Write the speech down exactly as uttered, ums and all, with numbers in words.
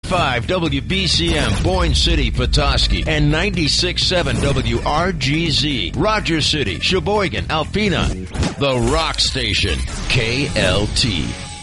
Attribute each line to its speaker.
Speaker 1: five W B C M, Boyne City, Petoskey, and ninety-six point seven W R G Z, Rogers City, Sheboygan, Alpena. The Rock Station, K L T.